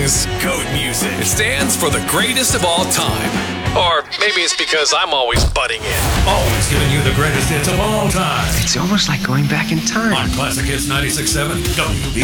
is GOAT music. It stands for the greatest of all time. Or maybe it's because I'm always butting in. Always giving you the greatest hits of all time. It's almost like going back in time. On Classic Hits 96.7 WB.